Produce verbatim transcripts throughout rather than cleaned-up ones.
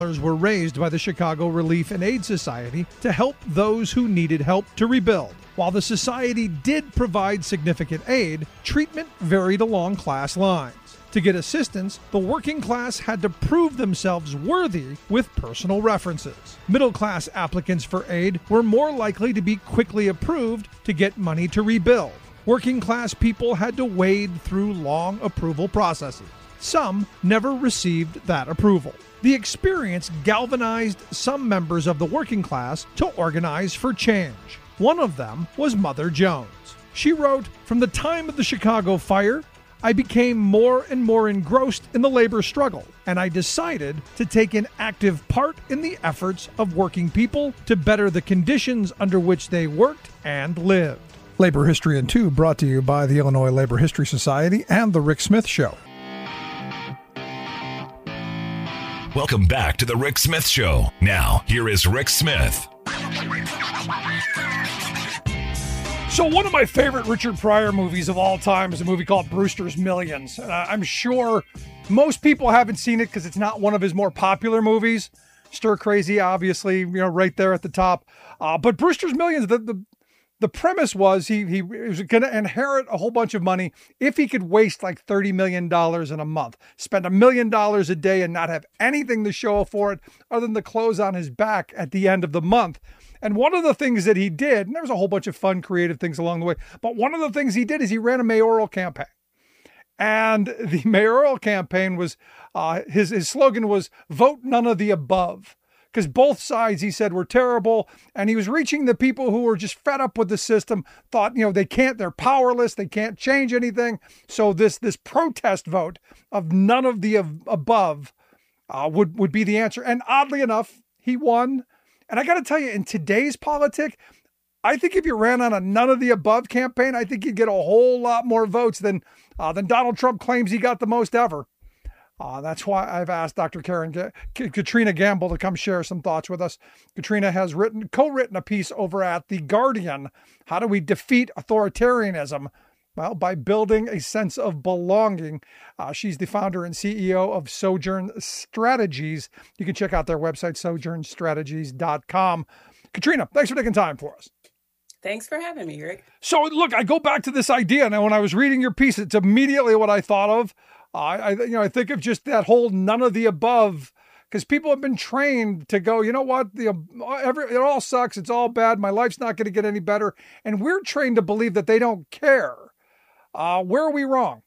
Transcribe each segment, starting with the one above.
were raised by the Chicago Relief and Aid Society to help those who needed help to rebuild. While the society did provide significant aid, treatment varied along class lines. To get assistance, the working class had to prove themselves worthy with personal references. Middle-class applicants for aid were more likely to be quickly approved to get money to rebuild. Working-class people had to wade through long approval processes. Some never received that approval. The experience galvanized some members of the working class to organize for change. One of them was Mother Jones. She wrote, "From the time of the Chicago fire, I became more and more engrossed in the labor struggle, and I decided to take an active part in the efforts of working people to better the conditions under which they worked and lived." Labor History in Two, brought to you by the Illinois Labor History Society and The Rick Smith Show. Welcome back to The Rick Smith Show. Now, here is Rick Smith. So one of my favorite Richard Pryor movies of all time is a movie called Brewster's Millions. Uh, I'm sure most people haven't seen it because it's not one of his more popular movies. Stir Crazy, obviously, you know, right there at the top. Uh, but Brewster's Millions, the, the the premise was he he was going to inherit a whole bunch of money if he could waste like thirty million dollars in a month, spend a million dollars a day and not have anything to show for it other than the clothes on his back at the end of the month. And one of the things that he did, and there was a whole bunch of fun, creative things along the way, but one of the things he did is he ran a mayoral campaign. And the mayoral campaign was, uh, his, his slogan was, "Vote none of the above." Because both sides, he said, were terrible. And he was reaching the people who were just fed up with the system, thought, you know, they can't, they're powerless, they can't change anything. So this this protest vote of none of the above uh, would, would be the answer. And oddly enough, he won. And I got to tell you, in today's politic, I think if you ran on a none of the above campaign, I think you'd get a whole lot more votes than, uh, than Donald Trump claims he got the most ever. Uh, that's why I've asked Doctor Karen G- K- Katrina Gamble to come share some thoughts with us. Katrina has written, co-written a piece over at The Guardian. How do we defeat authoritarianism? Well, by building a sense of belonging. Uh, she's the founder and C E O of Sojourn Strategies. You can check out their website, sojourn strategies dot com. Katrina, thanks for taking time for us. Thanks for having me, Rick. So look, I go back to this idea. Now, when I was reading your piece, it's immediately what I thought of. Uh, I, you know, I think of just that whole none of the above, because people have been trained to go, you know what, the every, it all sucks, it's all bad, my life's not going to get any better, and we're trained to believe that they don't care. Uh, where are we wrong?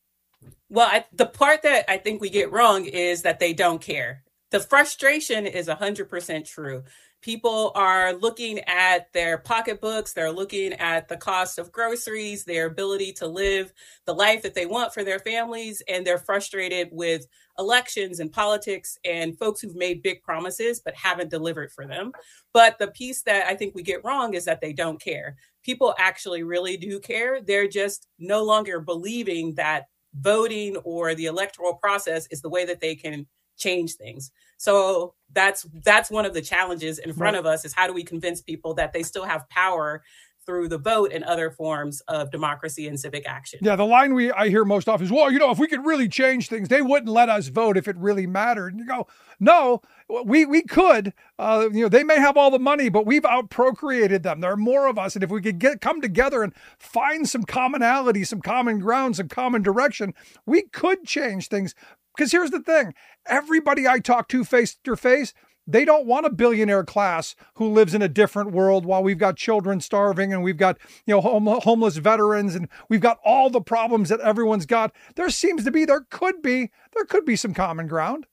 Well, I, the part that I think we get wrong is that they don't care. The frustration is one hundred percent true. People are looking at their pocketbooks, they're looking at the cost of groceries, their ability to live the life that they want for their families, and they're frustrated with elections and politics and folks who've made big promises but haven't delivered for them. But the piece that I think we get wrong is that they don't care. People actually really do care. They're just no longer believing that voting or the electoral process is the way that they can change things. So that's that's one of the challenges in front of us, is how do we convince people that they still have power through the vote and other forms of democracy and civic action. Yeah, the line we I hear most often is, well, you know, if we could really change things, they wouldn't let us vote if it really mattered. And you go, no, we we could. Uh, you know, they may have all the money, but we've out-procreated them. There are more of us. And if we could get come together and find some commonality, some common ground, some common direction, we could change things. Because here's the thing. Everybody I talk to face to face, they don't want a billionaire class who lives in a different world while we've got children starving and we've got, you know, home, homeless veterans and we've got all the problems that everyone's got. There seems to be, there could be, there could be some common ground.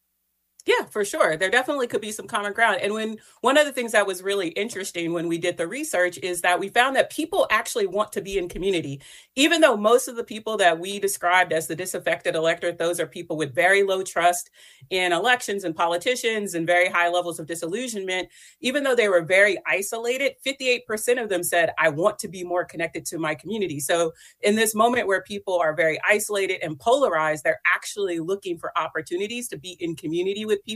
Yeah, for sure. There definitely could be some common ground. And when one of the things that was really interesting when we did the research is that we found that people actually want to be in community, even though most of the people that we described as the disaffected electorate, those are people with very low trust in elections and politicians and very high levels of disillusionment. Even though they were very isolated, fifty-eight percent of them said, I want to be more connected to my community. So in this moment where people are very isolated and polarized, they're actually looking for opportunities to be in community with with people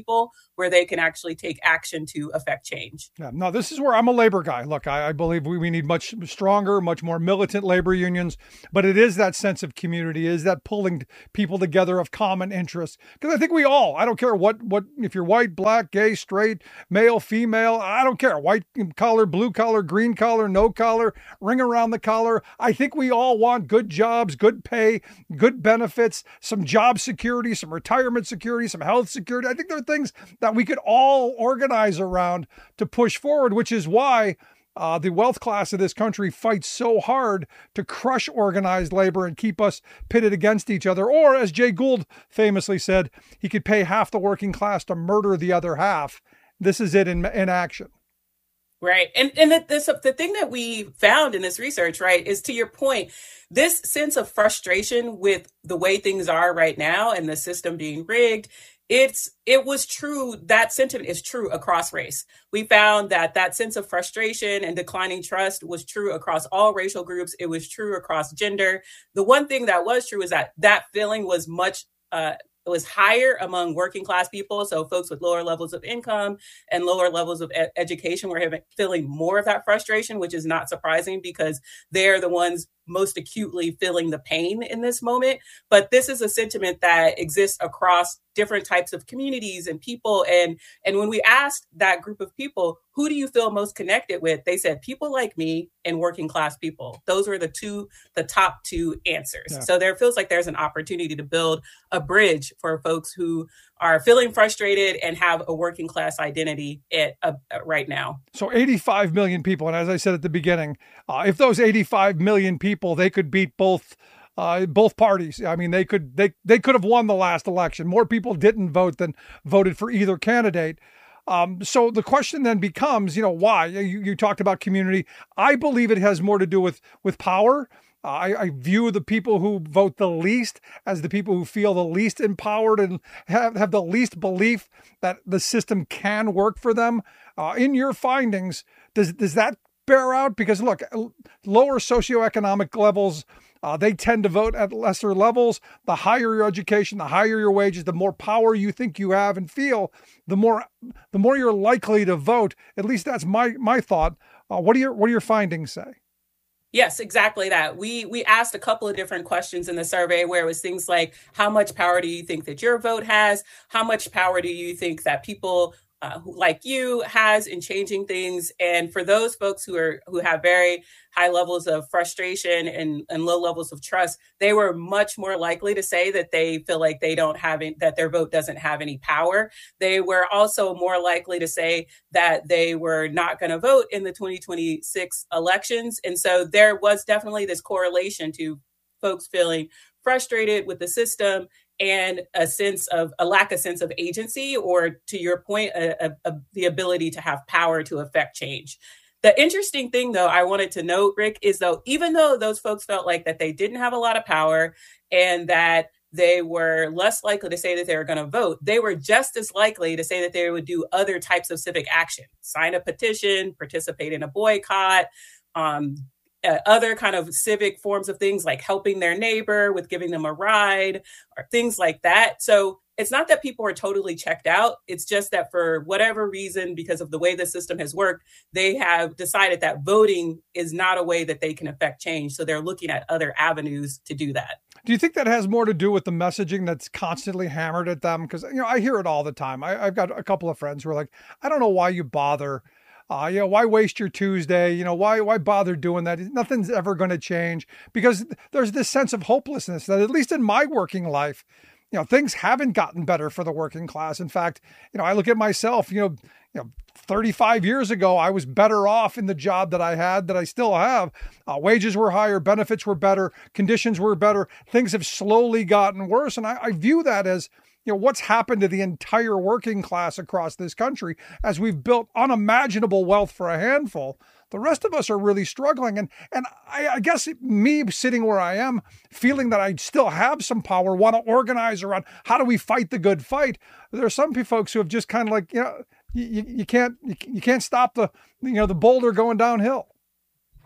people where they can actually take action to affect change. Yeah, no, this is where I'm a labor guy. Look, I, I believe we, we need much stronger, much more militant labor unions, but it is that sense of community, is that pulling people together of common interests. Because I think we all, I don't care what, what, if you're white, black, gay, straight, male, female, I don't care. White collar, blue collar, green collar, no collar, ring around the collar. I think we all want good jobs, good pay, good benefits, some job security, some retirement security, some health security. I think there are things that we could all organize around to push forward, which is why uh, the wealth class of this country fights so hard to crush organized labor and keep us pitted against each other. Or, as Jay Gould famously said, he could pay half the working class to murder the other half. This is it in, in action. Right. And and the, this, the thing that we found in this research, right, is, to your point, this sense of frustration with the way things are right now and the system being rigged. It's it was true. That sentiment is true across race. We found that that sense of frustration and declining trust was true across all racial groups. It was true across gender. The one thing that was true is that that feeling was much uh, it was higher among working class people. So folks with lower levels of income and lower levels of ed- education were having, feeling more of that frustration, which is not surprising because they're the ones most acutely feeling the pain in this moment. But this is a sentiment that exists across different types of communities and people. And, and when we asked that group of people, who do you feel most connected with? They said, people like me and working class people. Those were the two, the top two answers. Yeah. So there feels like there's an opportunity to build a bridge for folks who are feeling frustrated and have a working class identity at, uh, right now. So eighty-five million people. And as I said at the beginning, uh, if those eighty-five million people, they could beat both uh, both parties. I mean, they could they they could have won the last election. More people didn't vote than voted for either candidate. Um, so the question then becomes, you know, why? You, you talked about community. I believe it has more to do with with power. Uh, I, I view the people who vote the least as the people who feel the least empowered and have, have the least belief that the system can work for them. Uh, in your findings, does does that bear out? Because look, lower socioeconomic levels, uh, they tend to vote at lesser levels. The higher your education, the higher your wages, the more power you think you have and feel, the more the more you're likely to vote. At least that's my my thought. Uh, what do your what do your findings say? Yes, exactly that. We we asked a couple of different questions in the survey where it was things like, how much power do you think that your vote has? How much power do you think that people uh, who, like you has in changing things? And for those folks who are who have very high levels of frustration and, and low levels of trust, they were much more likely to say that they feel like they don't have any, that their vote doesn't have any power. They were also more likely to say that they were not going to vote in the twenty twenty-six elections. And so there was definitely this correlation to folks feeling frustrated with the system and a sense of a lack of sense of agency, or to your point, a, a, a, the ability to have power to affect change. The interesting thing, though, I wanted to note, Rick, is though, even though those folks felt like that they didn't have a lot of power and that they were less likely to say that they were going to vote, they were just as likely to say that they would do other types of civic action, sign a petition, participate in a boycott, um, Uh, other kind of civic forms of things like helping their neighbor with giving them a ride or things like that. So it's not that people are totally checked out. It's just that for whatever reason, because of the way the system has worked, they have decided that voting is not a way that they can affect change. So they're looking at other avenues to do that. Do you think that has more to do with the messaging that's constantly hammered at them? Because, you know, I hear it all the time. I, I've got a couple of friends who are like, I don't know why you bother. Uh, you know, why waste your Tuesday? You know, why why bother doing that? Nothing's ever going to change, because there's this sense of hopelessness that, at least in my working life, you know, things haven't gotten better for the working class. In fact, you know, I look at myself, you know, you know, thirty-five years ago, I was better off in the job that I had, that I still have. Uh, wages were higher, benefits were better, conditions were better. Things have slowly gotten worse. And I, I view that as, you know, what's happened to the entire working class across this country as we've built unimaginable wealth for a handful. The rest of us are really struggling. And and I, I guess me sitting where I am, feeling that I still have some power, want to organize around how do we fight the good fight. There are some folks who have just kind of like, you know, you, you can't you can't stop the, you know, the boulder going downhill.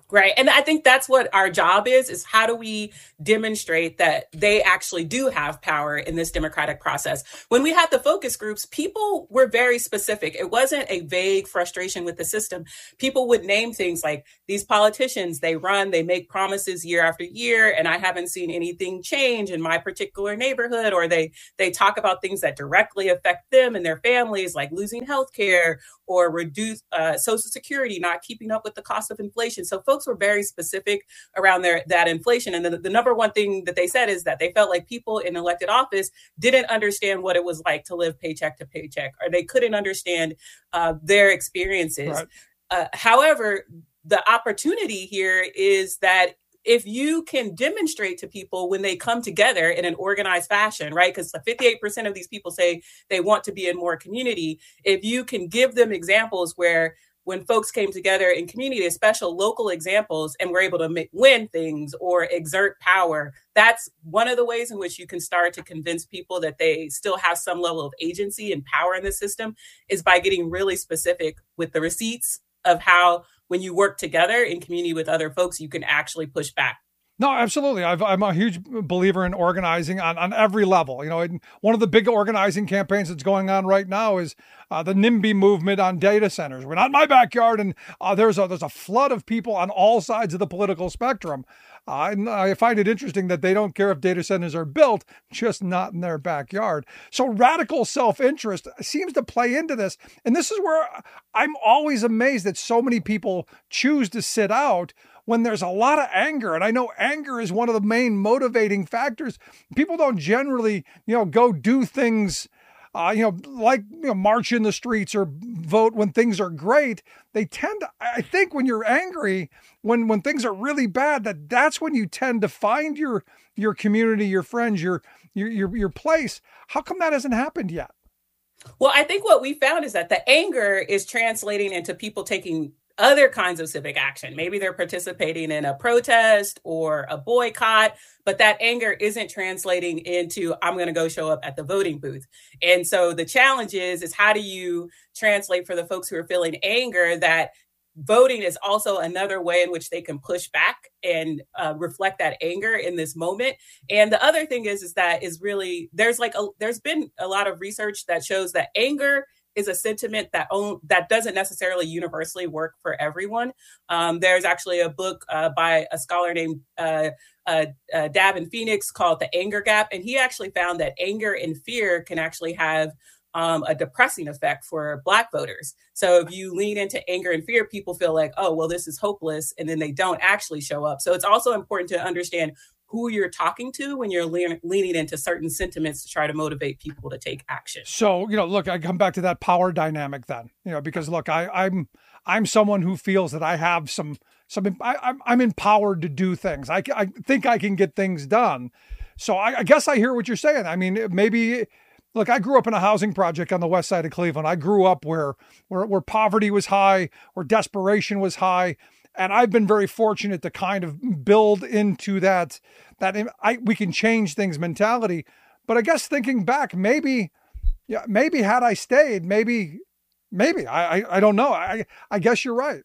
Right. And I think that's what our job is, is how do we demonstrate that they actually do have power in this democratic process? When we had the focus groups, people were very specific. It wasn't a vague frustration with the system. People would name things like these politicians, they run, they make promises year after year, and I haven't seen anything change in my particular neighborhood, or they they talk about things that directly affect them and their families, like losing health care or reduce uh, Social Security, not keeping up with the cost of inflation. So folks were very specific around their that inflation. And the, the number one thing that they said is that they felt like people in elected office didn't understand what it was like to live paycheck to paycheck, or they couldn't understand uh, their experiences. Right. Uh, however, the opportunity here is that if you can demonstrate to people when they come together in an organized fashion, right? Because fifty-eight percent of these people say they want to be in more community. If you can give them examples where when folks came together in community, special local examples, and were able to make, win things or exert power, that's one of the ways in which you can start to convince people that they still have some level of agency and power in the system, is by getting really specific with the receipts of how, when you work together in community with other folks, you can actually push back. No, absolutely. I've, I'm a huge believer in organizing on, on every level. You know, one of the big organizing campaigns that's going on right now is uh, the NIMBY movement on data centers. We're not in my backyard, and uh, there's a there's a flood of people on all sides of the political spectrum. Uh, and I find it interesting that they don't care if data centers are built, just not in their backyard. So radical self-interest seems to play into this. And this is where I'm always amazed that so many people choose to sit out when there's a lot of anger. And I know anger is one of the main motivating factors. People don't generally, you know, go do things, uh, you know, like, you know, march in the streets or vote when things are great. They tend to, I think when you're angry, when, when things are really bad, that that's when you tend to find your, your community, your friends, your, your, your, your place. How come that hasn't happened yet? Well, I think what we found is that the anger is translating into people taking other kinds of civic action. Maybe they're participating in a protest or a boycott, but that anger isn't translating into, I'm going to go show up at the voting booth. And so the challenge is, is how do you translate for the folks who are feeling anger that voting is also another way in which they can push back and uh, reflect that anger in this moment. And the other thing is, is that is really, there's like, a, there's been a lot of research that shows that anger is a sentiment that own, that doesn't necessarily universally work for everyone. Um, there's actually a book uh, by a scholar named uh, uh, uh, Davin Phoenix called The Anger Gap. And he actually found that anger and fear can actually have um, a depressing effect for Black voters. So if you lean into anger and fear, people feel like, oh, well, this is hopeless. And then they don't actually show up. So it's also important to understand who you're talking to when you're lean, leaning into certain sentiments to try to motivate people to take action. So, you know, look, I come back to that power dynamic then, you know, because look, I, I'm, I'm someone who feels that I have some, some, I, I'm, I'm empowered to do things. I, I think I can get things done. So I, I guess I hear what you're saying. I mean, maybe, look, I grew up in a housing project on the west side of Cleveland. I grew up where, where, where poverty was high, where desperation was high. And I've been very fortunate to kind of build into that, that I, we can change things mentality. But I guess thinking back, maybe, yeah, maybe had I stayed, maybe, maybe, I, I, I don't know. I, I guess you're right.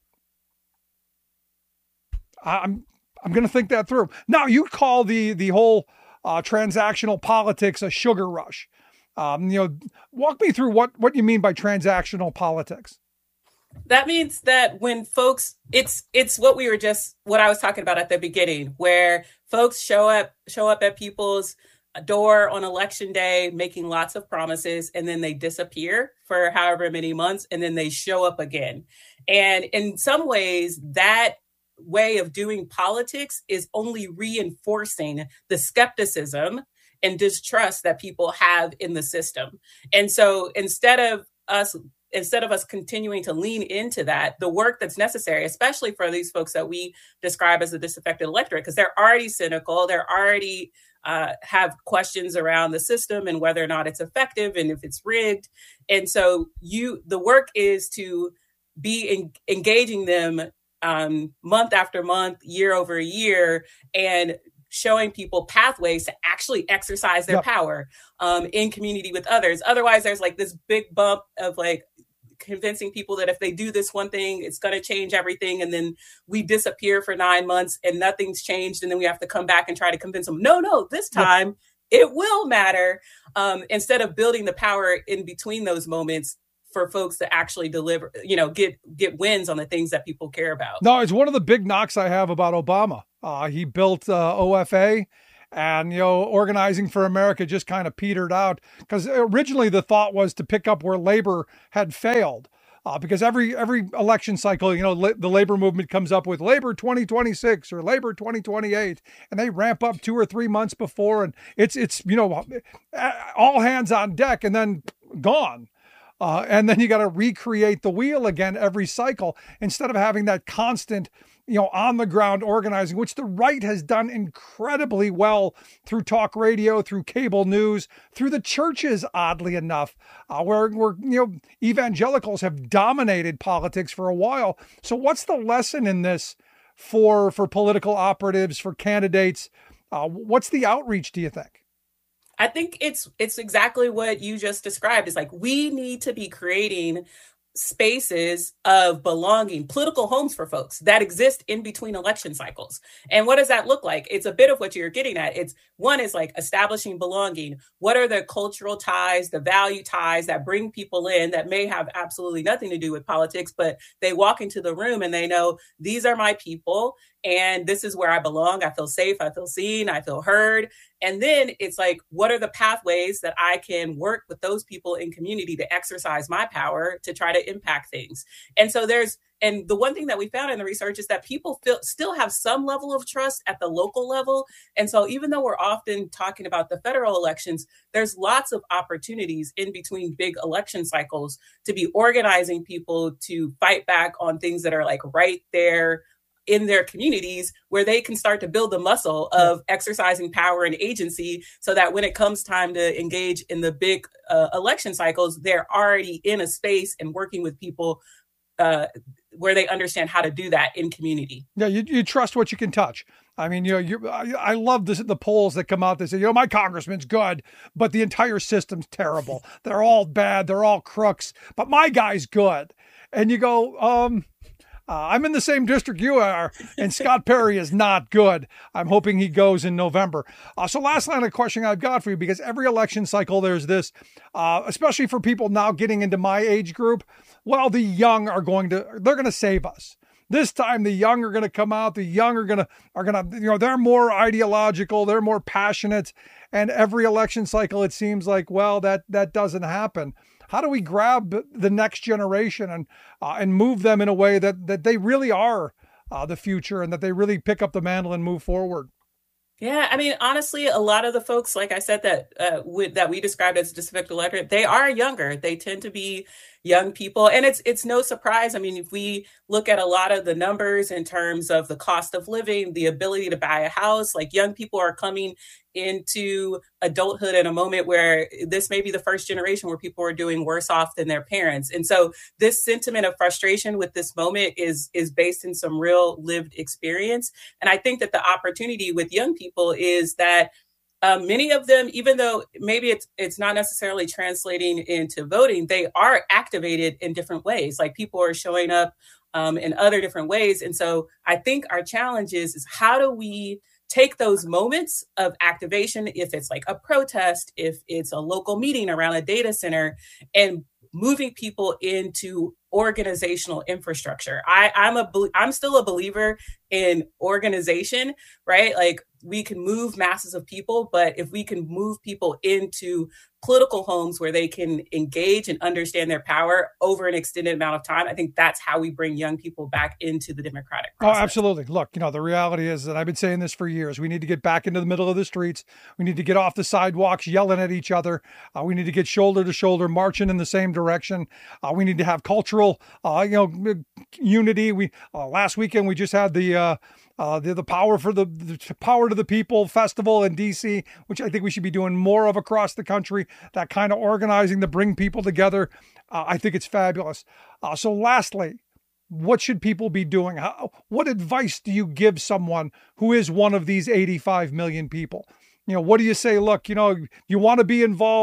I'm, I'm going to think that through. Now, you call the, the whole uh, transactional politics a sugar rush. Um, you know, walk me through what, what you mean by transactional politics. That means that when folks, it's it's what we were just, what I was talking about at the beginning, where folks show up, show up at people's door on election day, making lots of promises, and then they disappear for however many months, and then they show up again. And in some ways, that way of doing politics is only reinforcing the skepticism and distrust that people have in the system. And so instead of us Instead of us continuing to lean into that, the work that's necessary, especially for these folks that we describe as the disaffected electorate, because they're already cynical, they're already uh, have questions around the system and whether or not it's effective and if it's rigged. And so you, the work is to be in, engaging them um, month after month, year over year, and showing people pathways to actually exercise their yep. power um, in community with others. Otherwise, there's like this big bump of like convincing people that if they do this one thing, it's going to change everything. And then we disappear for nine months and nothing's changed. And then we have to come back and try to convince them, no, no, this time yeah. it will matter. Um, instead of building the power in between those moments for folks to actually deliver, you know, get get wins on the things that people care about. No, it's one of the big knocks I have about Obama. Uh, he built uh, O F A, and, you know, Organizing for America just kind of petered out, because originally the thought was to pick up where labor had failed. Uh, because every every election cycle, you know, la- the labor movement comes up with Labor twenty twenty-six or Labor twenty twenty-eight, and they ramp up two or three months before, and it's it's you know all hands on deck, and then gone. Uh, and then you got to recreate the wheel again every cycle, instead of having that constant, you know, on the ground organizing, which the right has done incredibly well through talk radio, through cable news, through the churches, oddly enough, uh, where, where, you know, evangelicals have dominated politics for a while. So what's the lesson in this for, for political operatives, for candidates? Uh, what's the outreach, do you think? I think it's it's exactly what you just described. It's like, we need to be creating spaces of belonging, political homes for folks that exist in between election cycles. And what does that look like? It's a bit of what you're getting at. It's one is like establishing belonging. What are the cultural ties, the value ties that bring people in that may have absolutely nothing to do with politics, but they walk into the room and they know, these are my people and this is where I belong. I feel safe. I feel seen. I feel heard. And then it's like, what are the pathways that I can work with those people in community to exercise my power to try to impact things? And so there's, and the one thing that we found in the research is that people feel still have some level of trust at the local level. And so even though we're often talking about the federal elections, there's lots of opportunities in between big election cycles to be organizing people to fight back on things that are like right there in their communities, where they can start to build the muscle of exercising power and agency, so that when it comes time to engage in the big uh, election cycles, they're already in a space and working with people uh, where they understand how to do that in community. Yeah, you, you trust what you can touch. I mean, you know, you, I, I love this, the polls that come out that say, you know, my congressman's good, but the entire system's terrible. They're all bad. They're all crooks, but my guy's good. And you go, um... Uh, I'm in the same district you are, and Scott Perry is not good. I'm hoping he goes in November. Uh, so last line of question I've got for you, because every election cycle there's this, uh, especially for people now getting into my age group, well, the young are going to, they're going to save us. This time the young are going to come out, the young are going to, are going to, you know, they're more ideological, they're more passionate. And every election cycle, it seems like, well, that, that doesn't happen. How do we grab the next generation and uh, and move them in a way that that they really are uh, the future, and that they really pick up the mantle and move forward? Yeah, I mean, honestly, a lot of the folks, like I said, that uh, with, that we described as disaffected electorate, they are younger. They tend to be young people. And it's it's no surprise. I mean, if we look at a lot of the numbers in terms of the cost of living, the ability to buy a house, like young people are coming into adulthood in a moment where this may be the first generation where people are doing worse off than their parents. And so this sentiment of frustration with this moment is, is based in some real lived experience. And I think that the opportunity with young people is that Um, many of them, even though maybe it's it's not necessarily translating into voting, they are activated in different ways. Like people are showing up um, in other different ways. And so I think our challenge is, is how do we take those moments of activation, if it's like a protest, if it's a local meeting around a data center, and moving people into organizational infrastructure. I, I'm a I'm still a believer in organization, right? Like we can move masses of people, but if we can move people into political homes where they can engage and understand their power over an extended amount of time, I think that's how we bring young people back into the democratic process. Oh, absolutely. Look, you know, the reality is that I've been saying this for years. We need to get back into the middle of the streets. We need to get off the sidewalks yelling at each other. Uh, we need to get shoulder to shoulder, marching in the same direction. Uh, we need to have cultural, uh, you know, unity. We uh, last weekend we just had the uh, uh, the the power for the, the Power to the People festival in D C, which I think we should be doing more of across the country. That kind of organizing to bring people together. Uh, I think it's fabulous. Uh, so lastly, what should people be doing? How, what advice do you give someone who is one of these eighty-five million people? You know, what do you say? Look, you know, you want to be involved.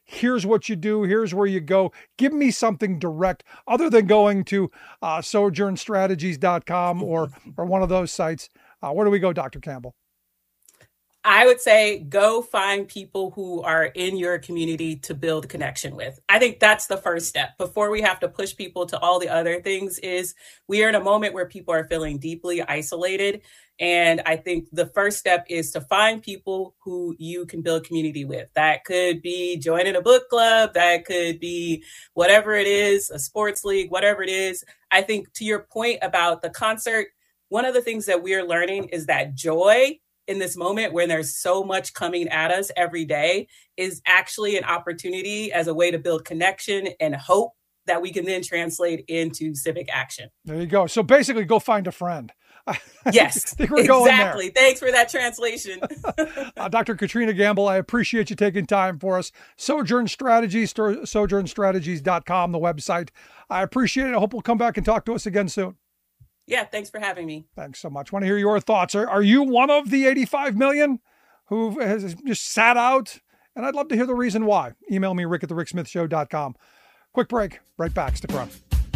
here's what you do, here's where you go. Give me something direct other than going to uh, sojourn strategies dot com or, or one of those sites. Uh, where do we go, Doctor Campbell? I would say go find people who are in your community to build connection with. I think that's the first step before we have to push people to all the other things. Is we are in a moment where people are feeling deeply isolated. And I think the first step is to find people who you can build community with. That could be joining a book club. That could be whatever it is, a sports league, whatever it is. I think to your point about the concert, one of the things that we are learning is that joy in this moment when there's so much coming at us every day is actually an opportunity as a way to build connection and hope that we can then translate into civic action. There you go. So basically go find a friend. Yes, I think we're exactly. Going there. Thanks for that translation. uh, Doctor Katrina Gamble, I appreciate you taking time for us. Sojourn Strategies, sojourn strategies dot com, the website. I appreciate it. I hope we'll come back and talk to us again soon. Yeah, thanks for having me. Thanks so much. Want to hear your thoughts. Are, are you one of the eighty-five million who has just sat out? And I'd love to hear the reason why. Email me, rick at the rick smith show dot com. Quick break. Right back. Stick around.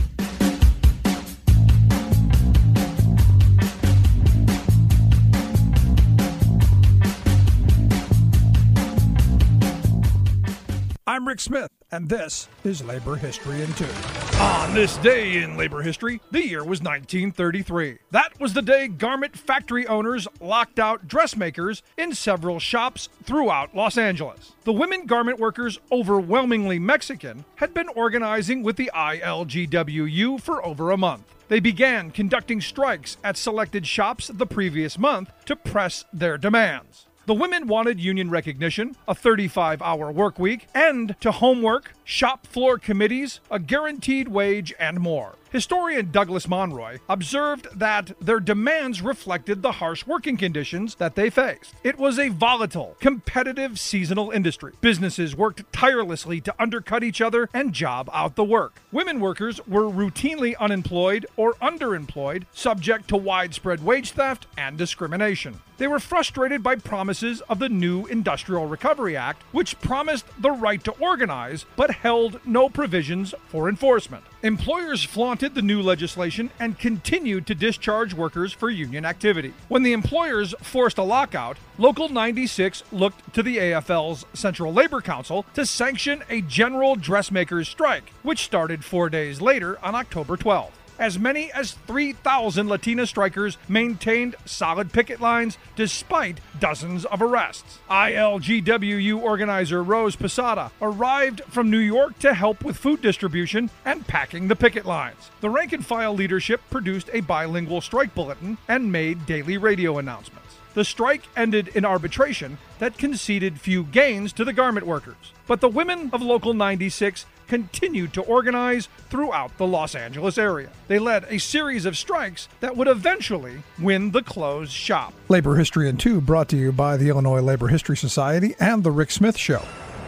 I'm Rick Smith, and this is Labor History in Two. On this day in labor history, the year was nineteen thirty-three. That was the day garment factory owners locked out dressmakers in several shops throughout Los Angeles. The women garment workers, overwhelmingly Mexican, had been organizing with the I L G W U for over a month. They began conducting strikes at selected shops the previous month to press their demands. The women wanted union recognition, a thirty-five hour work week, end to homework, shop floor committees, a guaranteed wage, and more. Historian Douglas Monroy observed that their demands reflected the harsh working conditions that they faced. It was a volatile, competitive seasonal industry. Businesses worked tirelessly to undercut each other and job out the work. Women workers were routinely unemployed or underemployed, subject to widespread wage theft and discrimination. They were frustrated by promises of the new Industrial Recovery Act, which promised the right to organize but held no provisions for enforcement. Employers flaunted the new legislation and continued to discharge workers for union activity. When the employers forced a lockout, Local ninety-six looked to the A F L's Central Labor Council to sanction a general dressmakers strike, which started four days later on October twelfth. As many as three thousand Latina strikers maintained solid picket lines despite dozens of arrests. I L G W U organizer Rose Posada arrived from New York to help with food distribution and packing the picket lines. The rank-and-file leadership produced a bilingual strike bulletin and made daily radio announcements. The strike ended in arbitration that conceded few gains to the garment workers. But the women of Local ninety-six continued to organize throughout the Los Angeles area. They led a series of strikes that would eventually win the closed shop. Labor History in Two, brought to you by the Illinois Labor History Society and The Rick Smith Show.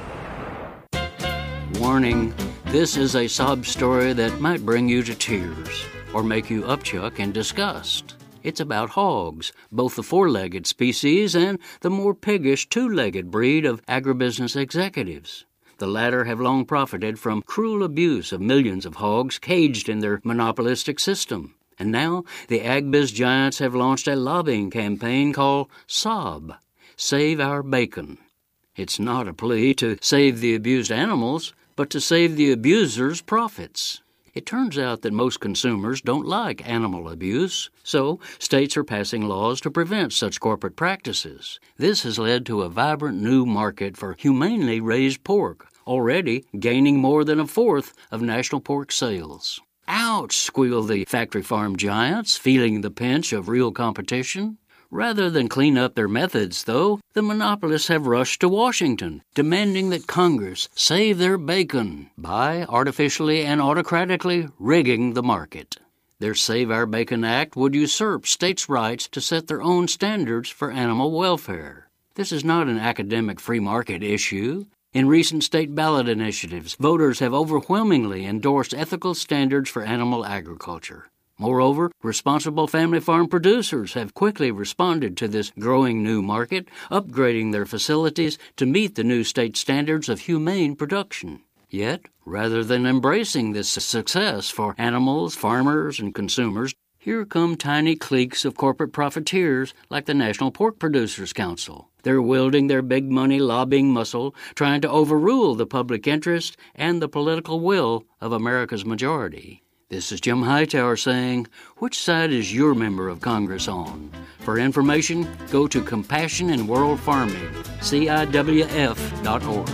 Warning, this is a sob story that might bring you to tears or make you upchuck in disgust. It's about hogs, both the four-legged species and the more piggish two-legged breed of agribusiness executives. The latter have long profited from cruel abuse of millions of hogs caged in their monopolistic system. And now the agbiz giants have launched a lobbying campaign called SOB, Save Our Bacon. It's not a plea to save the abused animals, but to save the abusers' profits. It turns out that most consumers don't like animal abuse, so states are passing laws to prevent such corporate practices. This has led to a vibrant new market for humanely raised pork, already gaining more than a fourth of national pork sales. Ouch, squeal the factory farm giants, feeling the pinch of real competition. Rather than clean up their methods, though, the monopolists have rushed to Washington, demanding that Congress save their bacon by artificially and autocratically rigging the market. Their Save Our Bacon Act would usurp states' rights to set their own standards for animal welfare. This is not an academic free market issue. In recent state ballot initiatives, voters have overwhelmingly endorsed ethical standards for animal agriculture. Moreover, responsible family farm producers have quickly responded to this growing new market, upgrading their facilities to meet the new state standards of humane production. Yet, rather than embracing this success for animals, farmers, and consumers, here come tiny cliques of corporate profiteers like the National Pork Producers Council. They're wielding their big money lobbying muscle, trying to overrule the public interest and the political will of America's majority. This is Jim Hightower saying, which side is your member of Congress on? For information, go to Compassion in World Farming, C I W F dot org.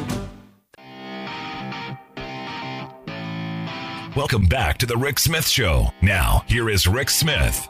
Welcome back to the Rick Smith Show. Now, here is Rick Smith.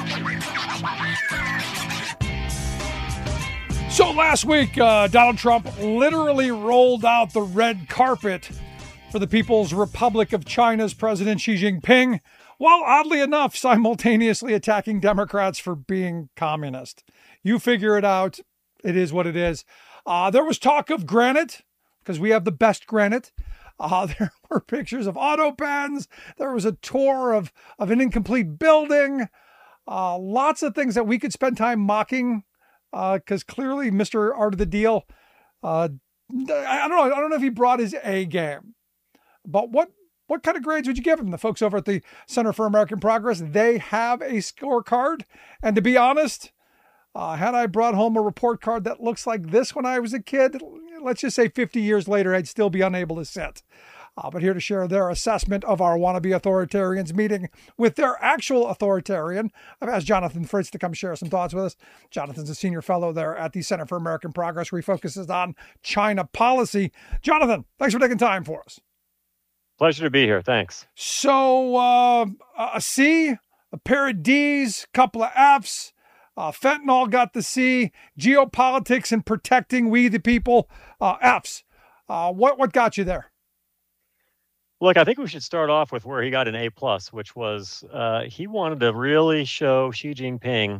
So last week, uh, Donald Trump literally rolled out the red carpet for the People's Republic of China's President Xi Jinping, while oddly enough, simultaneously attacking Democrats for being communist. You figure it out. It is what it is. Uh, there was talk of granite, because we have the best granite. Uh, there were pictures of auto pens. There was a tour of, of an incomplete building. Uh, lots of things that we could spend time mocking, because uh, clearly Mister Art of the Deal, uh, I don't know. I don't know if he brought his A game. But what what kind of grades would you give him? The folks over at the Center for American Progress, they have a scorecard. And to be honest, uh, had I brought home a report card that looks like this when I was a kid, let's just say fifty years later, I'd still be unable to sit. Uh, but here to share their assessment of our wannabe authoritarians meeting with their actual authoritarian, I've asked Jonathan Fritz to come share some thoughts with us. Jonathan's a senior fellow there at the Center for American Progress, where he focuses on China policy. Jonathan, thanks for taking time for us. Pleasure to be here. Thanks. So uh, a C, a pair of D's, couple of F's. Uh, fentanyl got the C. Geopolitics and protecting we the people, uh, F's. Uh, what what got you there? Look, I think we should start off with where he got an A plus, which was uh, he wanted to really show Xi Jinping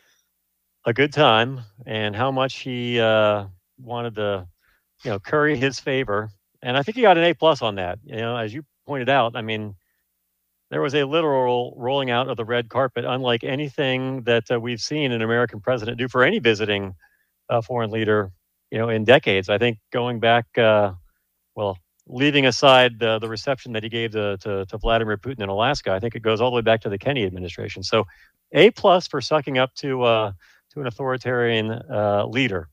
a good time and how much he uh, wanted to, you know, curry his favor. And I think he got an A plus on that. You know, as you pointed out, I mean, there was a literal rolling out of the red carpet, unlike anything that uh, we've seen an American president do for any visiting uh, foreign leader, you know, in decades. I think going back, uh, well, leaving aside the, the reception that he gave to, to, to Vladimir Putin in Alaska, I think it goes all the way back to the Kennedy administration. So A plus for sucking up to uh, to an authoritarian uh, leader.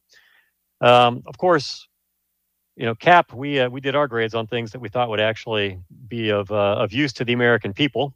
Um, of course, you know, Cap, we uh, we did our grades on things that we thought would actually be of uh, of use to the American people.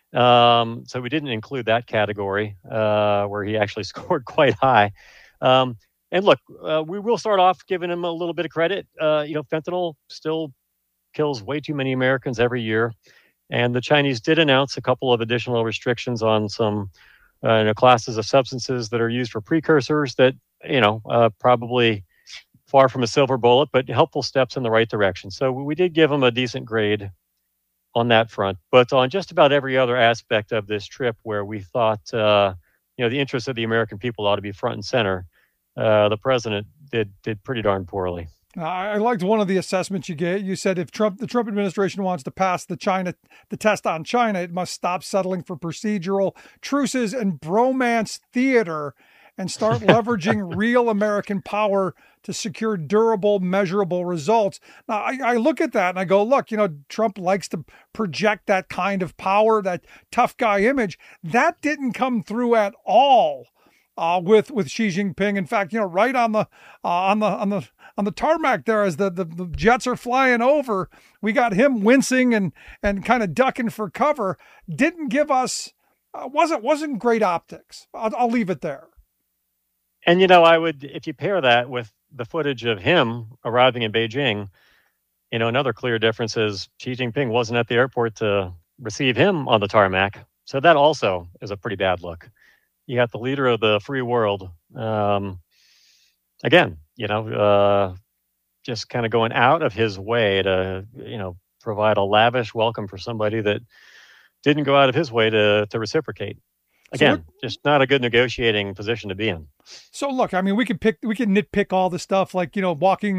Um, so we didn't include that category uh, where he actually scored quite high. Um, and look, uh, we will start off giving him a little bit of credit. Uh, you know, fentanyl still kills way too many Americans every year. And the Chinese did announce a couple of additional restrictions on some uh, you know, classes of substances that are used for precursors that, you know, uh, probably far from a silver bullet, but helpful steps in the right direction. So we did give him a decent grade on that front. But on just about every other aspect of this trip where we thought, uh, you know, the interests of the American people ought to be front and center, uh, the president did did pretty darn poorly. I liked one of the assessments you gave. You said if Trump, the Trump administration wants to pass the China, the test on China, it must stop settling for procedural truces and bromance theater and start leveraging real American power to secure durable, measurable results. Now, I, I look at that and I go, look, you know, Trump likes to project that kind of power, that tough guy image. That didn't come through at all uh, with with Xi Jinping. In fact, you know, right on the uh, on the on the on the tarmac there, as the, the the jets are flying over, we got him wincing and and kind of ducking for cover. Didn't give us uh, wasn't wasn't great optics. I'll, I'll leave it there. And, you know, I would, if you pair that with the footage of him arriving in Beijing, you know, another clear difference is Xi Jinping wasn't at the airport to receive him on the tarmac. So that also is a pretty bad look. You got the leader of the free world. Um, again, you know, uh, just kind of going out of his way to, you know, provide a lavish welcome for somebody that didn't go out of his way to to reciprocate. Again, so just not a good negotiating position to be in. So look, I mean, we could pick, we can nitpick all the stuff like, you know, walking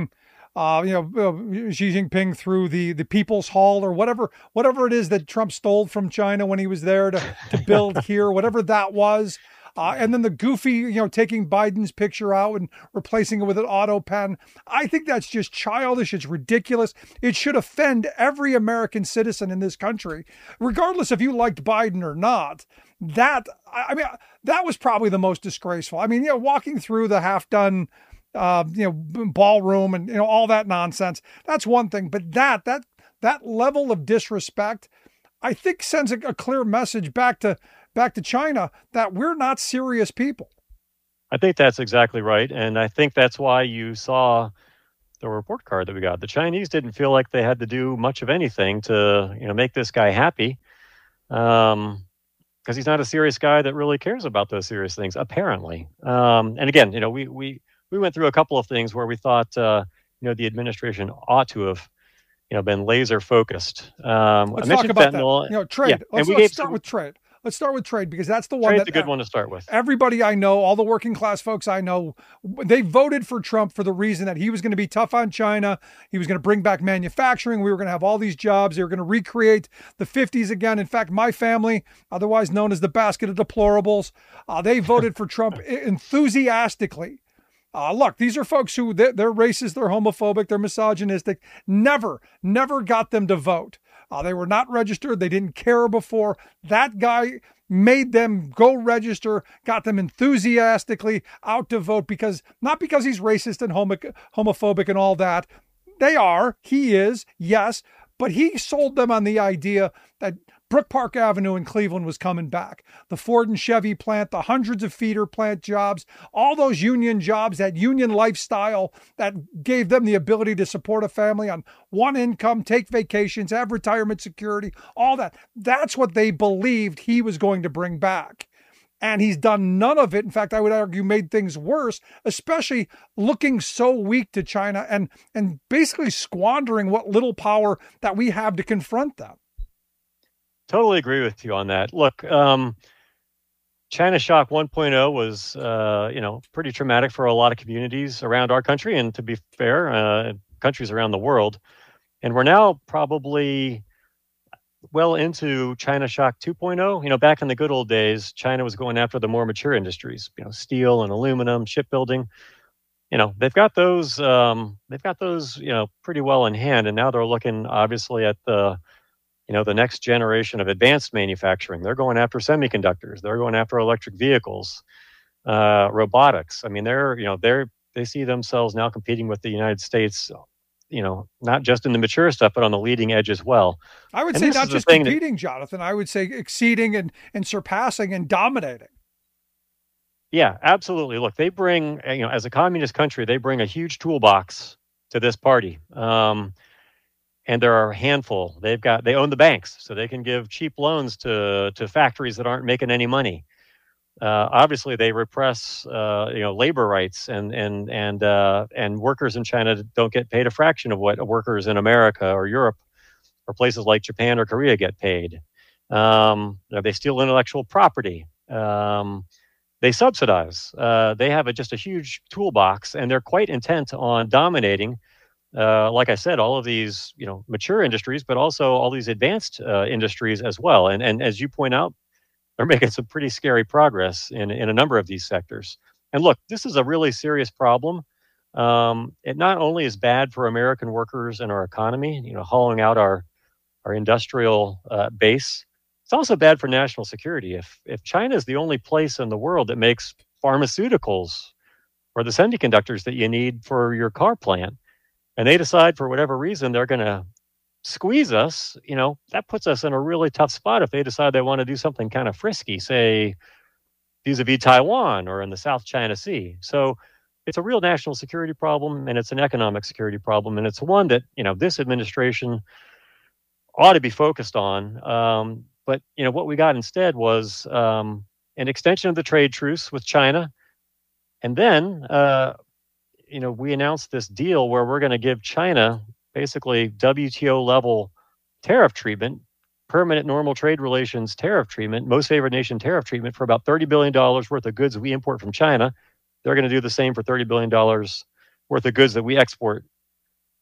Uh, you know, uh, Xi Jinping through the the People's Hall or whatever whatever it is that Trump stole from China when he was there to to build here, whatever that was. Uh, and then the goofy, you know, taking Biden's picture out and replacing it with an auto pen. I think that's just childish. It's ridiculous. It should offend every American citizen in this country, regardless if you liked Biden or not. That, I mean, that was probably the most disgraceful. I mean, you know, walking through the half-done, uh, you know, ballroom and, you know, all that nonsense, that's one thing. But that, that, that level of disrespect, I think sends a, a clear message back to back to China that we're not serious people. I think that's exactly right. And I think that's why you saw the report card that we got. The Chinese didn't feel like they had to do much of anything to, you know, make this guy happy. Um, because he's not a serious guy that really cares about those serious things, apparently. Um, and again, you know, we, we, we went through a couple of things where we thought, uh, you know, the administration ought to have, you know, been laser focused. Um, let's I talk about fentanyl. that. You know, trade. Yeah. Let's, we let's gave start some, with trade. Let's start with trade because that's the one Trade's that a good one to start with. Everybody I know, all the working class folks I know, they voted for Trump for the reason that he was going to be tough on China. He was going to bring back manufacturing. We were going to have all these jobs. They were going to recreate the fifties again. In fact, my family, otherwise known as the basket of deplorables, uh, they voted for Trump enthusiastically. Uh, look, these are folks who, they're, they're racist, they're homophobic, they're misogynistic. Never, never got them to vote. Uh, they were not registered. They didn't care before. That guy made them go register, got them enthusiastically out to vote because, not because he's racist and homo- homophobic and all that. They are, he is, yes, but he sold them on the idea that Brook Park Avenue in Cleveland was coming back. The Ford and Chevy plant, the hundreds of feeder plant jobs, all those union jobs, that union lifestyle that gave them the ability to support a family on one income, take vacations, have retirement security, all that. That's what they believed he was going to bring back. And he's done none of it. In fact, I would argue made things worse, especially looking so weak to China and, and basically squandering what little power that we have to confront them. Totally agree with you on that. Look, um, China Shock one point oh was, uh, you know, pretty traumatic for a lot of communities around our country, and to be fair, uh, countries around the world. And we're now probably well into China Shock two point oh. You know, back in the good old days, China was going after the more mature industries, you know, steel and aluminum, shipbuilding. You know, they've got those, um, they've got those, you know, pretty well in hand. And now they're looking obviously at the, you know, the next generation of advanced manufacturing. They're going after semiconductors. They're going after electric vehicles, uh, robotics. I mean, they're, you know, they're, they see themselves now competing with the United States, you know, not just in the mature stuff, but on the leading edge as well. I would And say this not is the just thing that- competing, Jonathan. I would say exceeding and, and surpassing and dominating. Yeah, absolutely. Look, they bring, you know, as a communist country, they bring a huge toolbox to this party. Um, and there are a handful. They've got, they own the banks, so they can give cheap loans to to factories that aren't making any money. Uh, obviously, they repress, uh, you know, labor rights, and and and uh, and workers in China don't get paid a fraction of what workers in America or Europe or places like Japan or Korea get paid. Um, you know, they steal intellectual property. Um, they subsidize. Uh, they have a, just a huge toolbox, and they're quite intent on dominating. Uh, like I said, all of these, you know, mature industries, but also all these advanced uh, industries as well. And and as you point out, they're making some pretty scary progress in in a number of these sectors. And look, this is a really serious problem. Um, it not only is bad for American workers and our economy, you know, hollowing out our our industrial uh, base. It's also bad for national security. If if China is the only place in the world that makes pharmaceuticals or the semiconductors that you need for your car plant, and they decide for whatever reason they're going to squeeze us, you know, that puts us in a really tough spot if they decide they want to do something kind of frisky, say vis-a-vis Taiwan or in the South China Sea. So it's a real national security problem, and it's an economic security problem, and it's one that, you know, this administration ought to be focused on. Um, but, you know, what we got instead was um, an extension of the trade truce with China. And then, uh, you know, we announced this deal where we're going to give China basically W T O level tariff treatment, permanent normal trade relations tariff treatment, most favored nation tariff treatment for about thirty billion dollars worth of goods we import from China. They're going to do the same for thirty billion dollars worth of goods that we export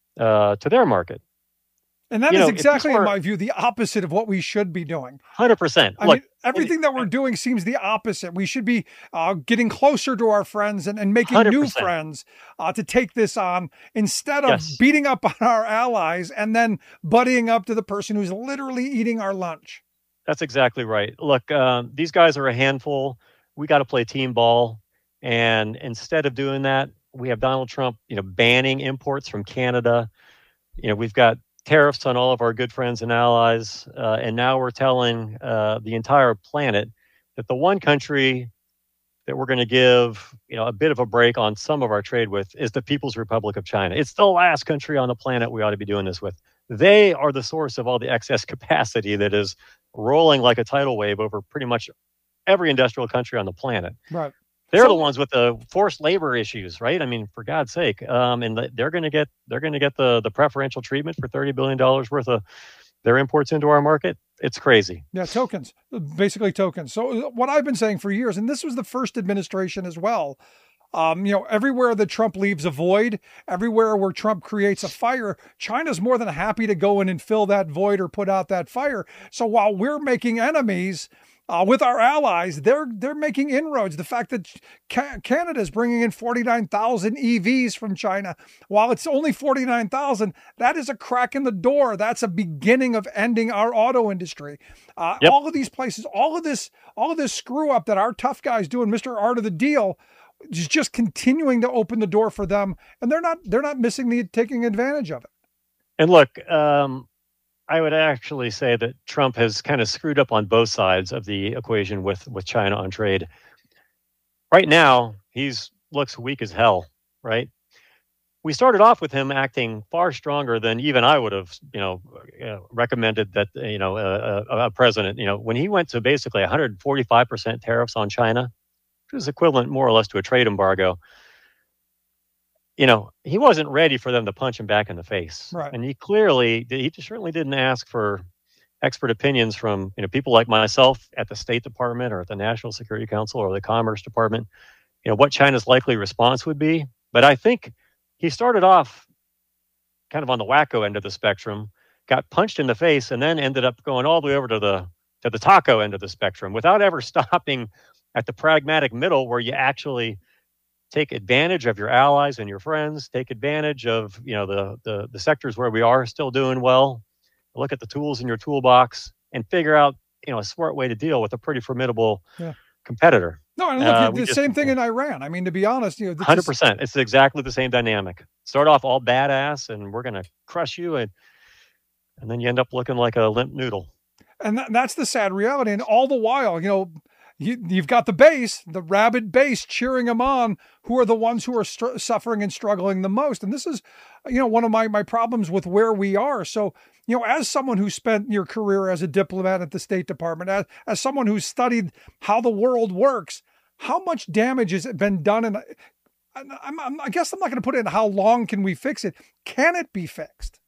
uh, to their market. And that You is know, if exactly, this in were my view, the opposite of what we should be doing. one hundred percent. I Look, mean, everything that we're doing seems the opposite. We should be uh, getting closer to our friends and, and making new one hundred percent. friends uh, to take this on instead of Yes. beating up on our allies and then buddying up to the person who's literally eating our lunch. That's exactly right. Look, um, these guys are a handful. We got to play team ball. And instead of doing that, we have Donald Trump, you know, banning imports from Canada. You know, we've got tariffs on all of our good friends and allies. Uh, and now we're telling uh, the entire planet that the one country that we're going to give, you know, a bit of a break on some of our trade with is the People's Republic of China. It's the last country on the planet we ought to be doing this with. They are the source of all the excess capacity that is rolling like a tidal wave over pretty much every industrial country on the planet. Right. They're So- the ones with the forced labor issues, right? I mean, for God's sake, um, and the, they're going to get they're going to get the the preferential treatment for thirty billion dollars worth of their imports into our market. It's crazy. Yeah, tokens, basically tokens. So what I've been saying for years, and this was the first administration as well, um, you know, everywhere that Trump leaves a void, everywhere where Trump creates a fire, China's more than happy to go in and fill that void or put out that fire. So while we're making enemies uh, with our allies, they're they're making inroads. The fact that Ca- Canada is bringing in forty-nine thousand E Vs from China, while it's only forty-nine thousand, that is a crack in the door. That's a beginning of ending our auto industry. Uh, Yep. All of these places, all of this, all of this screw up that our tough guys do in Mister Art of the Deal is just continuing to open the door for them, and they're not they're not missing the taking advantage of it. And look, um, I would actually say that Trump has kind of screwed up on both sides of the equation with with China on trade. Right now, he's looks weak as hell, right? We started off with him acting far stronger than even I would have, you know, uh, recommended that, you know, a, a, a president, you know, when he went to basically one hundred forty-five percent tariffs on China, which is equivalent more or less to a trade embargo. You know, he wasn't ready for them to punch him back in the face. Right. And he clearly, he certainly didn't ask for expert opinions from, you know, people like myself at the State Department or at the National Security Council or the Commerce Department, you know, what China's likely response would be. But I think he started off kind of on the wacko end of the spectrum, got punched in the face, and then ended up going all the way over to the to the taco end of the spectrum without ever stopping at the pragmatic middle where you actually take advantage of your allies and your friends, take advantage of, you know, the, the, the sectors where we are still doing well, look at the tools in your toolbox and figure out, you know, a smart way to deal with a pretty formidable Yeah. competitor. No, and look, Uh, the we just- same thing in Iran. I mean, to be honest, you know, this one hundred is- percent. It's exactly the same dynamic. Start off all badass and we're going to crush you. And, and then you end up looking like a limp noodle. And that, that's the sad reality. And all the while, you know, you, you've got the base, the rabid base cheering them on, who are the ones who are str- suffering and struggling the most. And this is, you know, one of my, my problems with where we are. So, you know, as someone who spent your career as a diplomat at the State Department, as, as someone who's studied how the world works, how much damage has been done? And I'm, I'm, I guess I'm not going to put it in how long can we fix it? Can it be fixed?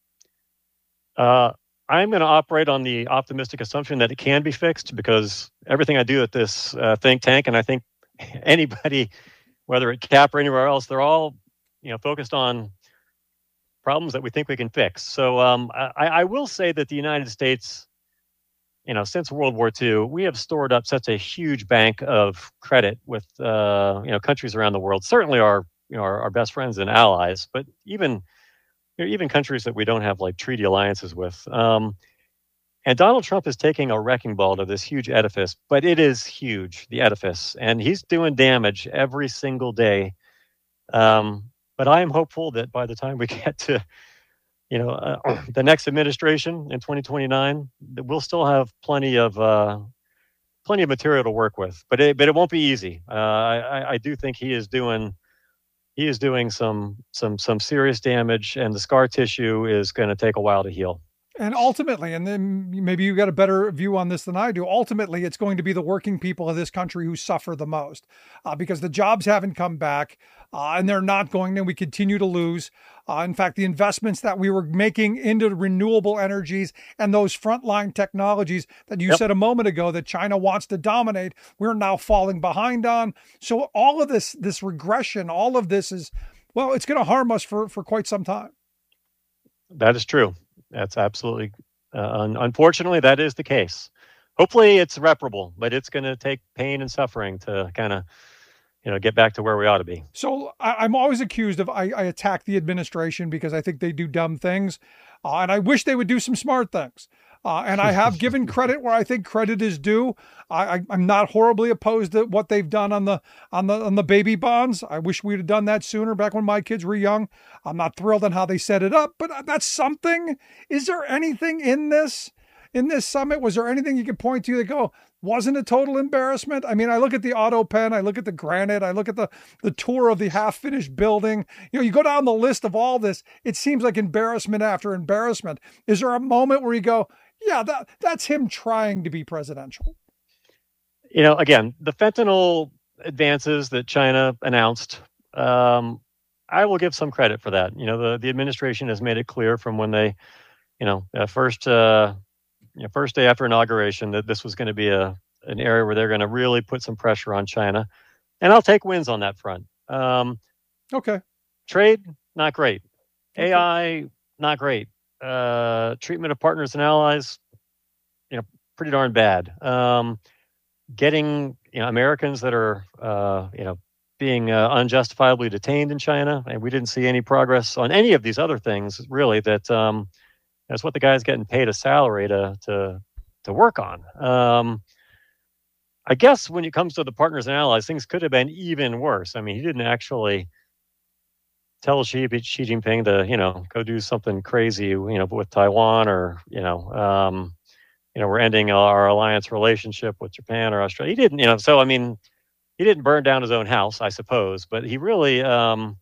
Uh, I'm going to operate on the optimistic assumption that it can be fixed because everything I do at this uh, think tank, and I think anybody, whether at CAP or anywhere else, they're all, you know, focused on problems that we think we can fix. So um, I, I will say that the United States, you know, since World War Two, we have stored up such a huge bank of credit with, uh, you know, countries around the world. Certainly our, you know, our, our best friends and allies, but even you know, even countries that we don't have like treaty alliances with. Um, and Donald Trump is taking a wrecking ball to this huge edifice, but it is huge, the edifice, and he's doing damage every single day. Um, but I am hopeful that by the time we get to, you know, uh, the next administration in twenty twenty-nine, that we'll still have plenty of uh, plenty of material to work with. But it, but it won't be easy. Uh, I, I do think he is doing. He is doing some some some serious damage, and the scar tissue is going to take a while to heal. And ultimately, and then maybe you got a better view on this than I do, ultimately, it's going to be the working people of this country who suffer the most uh, because the jobs haven't come back uh, and they're not going to. We continue to lose. Uh, in fact, the investments that we were making into renewable energies and those frontline technologies that you Yep. said a moment ago that China wants to dominate, we're now falling behind on. So all of this, this regression, all of this is, well, it's going to harm us for, for quite some time. That is true. That's absolutely, uh, un- unfortunately, that is the case. Hopefully it's reparable, but it's going to take pain and suffering to kind of, you know, get back to where we ought to be. So I, I'm always accused of, I, I attack the administration because I think they do dumb things. Uh, and I wish they would do some smart things. Uh, and I have given credit where I think credit is due. I, I, I'm not horribly opposed to what they've done on the on the on the baby bonds. I wish we'd have done that sooner, back when my kids were young. I'm not thrilled on how they set it up, but that's something. Is there anything in this in this summit? Was there anything you could point to that go, wasn't a total embarrassment? I mean, I look at the auto pen, I look at the granite, I look at the the tour of the half-finished building. You know, you go down the list of all this, it seems like embarrassment after embarrassment. Is there a moment where you go, yeah, that that's him trying to be presidential? You know, again, the fentanyl advances that China announced, um, I will give some credit for that. You know, the, the administration has made it clear from when they, you know, uh, first uh, you know, first day after inauguration that this was going to be a an area where they're going to really put some pressure on China. And I'll take wins on that front. Um, okay. Trade, not great. Okay. A I, not great. Uh, treatment of partners and allies, you know, pretty darn bad. Um, getting, you know, Americans that are, uh, you know, being uh, unjustifiably detained in China, and we didn't see any progress on any of these other things, really, that um, that's what the guy's getting paid a salary to to to work on. Um, I guess when it comes to the partners and allies, things could have been even worse. I mean, he didn't actually tell Xi, Xi Jinping to, you know, go do something crazy, you know, with Taiwan, or, you know, um, you know, we're ending our alliance relationship with Japan or Australia. He didn't, you know, so, I mean, he didn't burn down his own house, I suppose, but he really, um,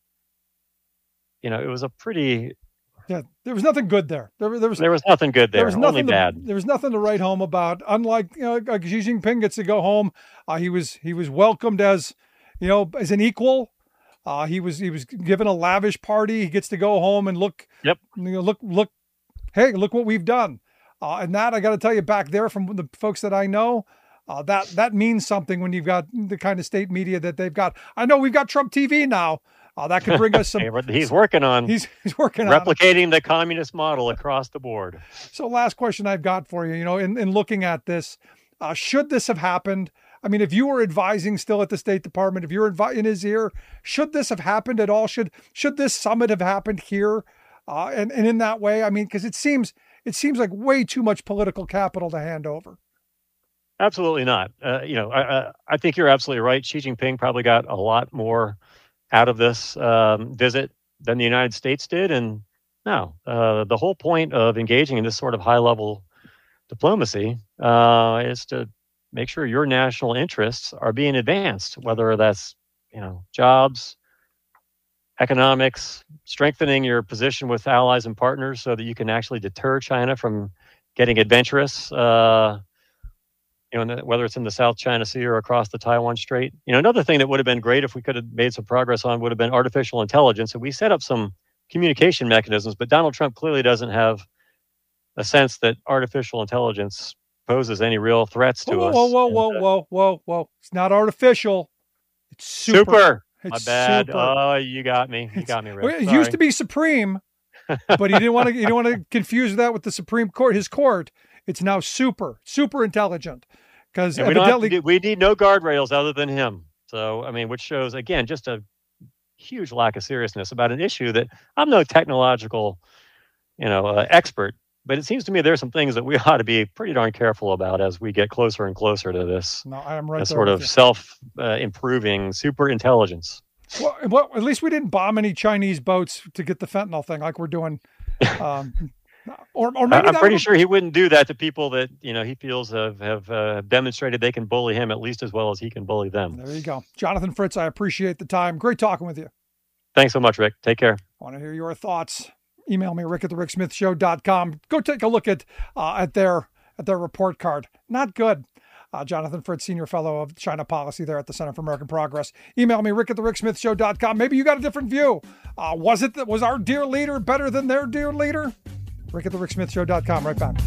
you know, it was a pretty... Yeah, there was nothing good there. There, there was there was nothing good there. There was nothing only to, bad. There was nothing to write home about. Unlike, you know, like Xi Jinping gets to go home, uh, he was he was welcomed as, you know, as an equal. Uh, he was he was given a lavish party. He gets to go home and look. Yep. You know, look look. Hey, look what we've done. Uh, and that, I got to tell you, back there from the folks that I know, uh, that that means something when you've got the kind of state media that they've got. I know we've got Trump T V now. Uh, that could bring us some. He's working on. He's he's working replicating on the communist model across the board. So, last question I've got for you. You know, in, in looking at this, uh, should this have happened? I mean, if you were advising still at the State Department, if you're advi- in his ear, should this have happened at all? Should should this summit have happened here? Uh, and and in that way, I mean, because it seems it seems like way too much political capital to hand over. Absolutely not. Uh, you know, I, I think you're absolutely right. Xi Jinping probably got a lot more out of this um, visit than the United States did. And no, uh, the whole point of engaging in this sort of high-level diplomacy uh, is to make sure your national interests are being advanced, whether that's, you know, jobs, economics, strengthening your position with allies and partners so that you can actually deter China from getting adventurous, uh, you know, whether it's in the South China Sea or across the Taiwan Strait. You know, another thing that would have been great if we could have made some progress on would have been artificial intelligence. And we set up some communication mechanisms, but Donald Trump clearly doesn't have a sense that artificial intelligence poses any real threats to whoa, us. Whoa, whoa, whoa, and, uh, whoa, whoa, whoa. It's not artificial. It's super. Super. It's My bad. super. Oh, you got me. You got me, Rick. It Sorry. used to be Supreme, but he didn't want to. He didn't want to confuse that with the Supreme Court. His court. It's now super, super intelligent. Because we, do, we need no guardrails other than him. So, I mean, which shows, again, just a huge lack of seriousness about an issue that I'm no technological, you know, uh, expert. But it seems to me there's some things that we ought to be pretty darn careful about as we get closer and closer to this no, I am right sort of self-improving uh, super intelligence. Well, well, at least we didn't bomb any Chinese boats to get the fentanyl thing like we're doing. Um, or, or maybe I'm pretty would... sure he wouldn't do that to people that, you know, he feels have, have uh, demonstrated they can bully him at least as well as he can bully them. There you go. Jonathan Fritz, I appreciate the time. Great talking with you. Thanks so much, Rick. Take care. I want to hear your thoughts. Email me, rick at the rick smith show dot com. Go take a look at uh, at their at their report card. Not good. Uh, Jonathan Fritz, Senior Fellow of China Policy there at the Center for American Progress. Email me, rick at the rick smith show dot com. Maybe you got a different view. Uh, was it that was our dear leader better than their dear leader? rick at the rick smith show dot com. Right back.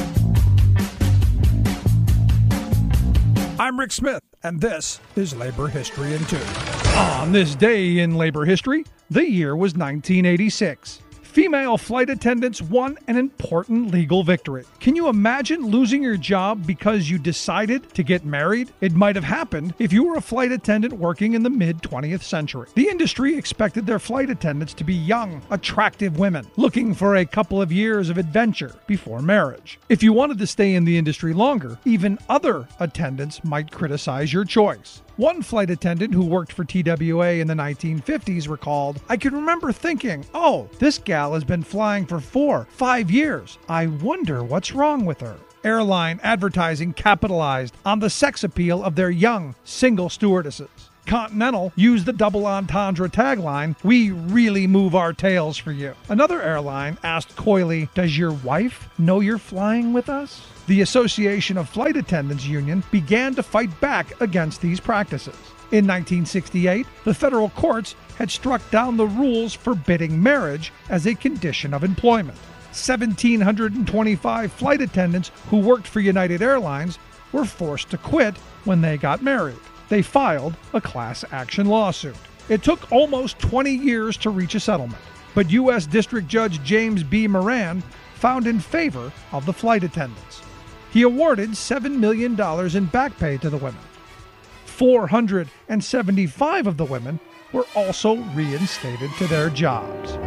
I'm Rick Smith, and this is Labor History in Two. On this day in labor history, the year was nineteen eighty-six. female flight attendants won an important legal victory. Can you imagine losing your job because you decided to get married? It might have happened if you were a flight attendant working in the mid-twentieth century. The industry expected their flight attendants to be young, attractive women, looking for a couple of years of adventure before marriage. If you wanted to stay in the industry longer, even other attendants might criticize your choice. One flight attendant who worked for T W A in the nineteen fifties recalled, "I can remember thinking, oh, this gal has been flying for four, five years. I wonder what's wrong with her." Airline advertising capitalized on the sex appeal of their young, single stewardesses. Continental used the double entendre tagline, "We really move our tails for you." Another airline asked coyly, "Does your wife know you're flying with us?" The Association of Flight Attendants Union began to fight back against these practices. In nineteen sixty-eight, the federal courts had struck down the rules forbidding marriage as a condition of employment. one thousand seven hundred twenty-five flight attendants who worked for United Airlines were forced to quit when they got married. They filed a class action lawsuit. It took almost twenty years to reach a settlement, but U S District Judge James B. Moran found in favor of the flight attendants. He awarded seven million dollars in back pay to the women. four hundred seventy-five of the women were also reinstated to their jobs.